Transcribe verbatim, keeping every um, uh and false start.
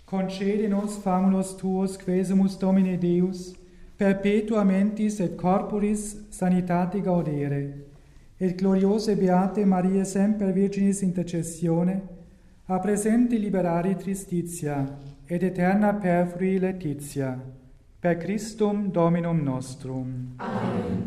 concede nos famulos tuos, quesumus Domine Deus, perpetua mentis et corporis sanitate gaudere, et gloriose beate Maria semper Virginis intercessione, a presente liberari tristitia, et eterna perfrui laetitia, per Christum Dominum nostrum. Amen.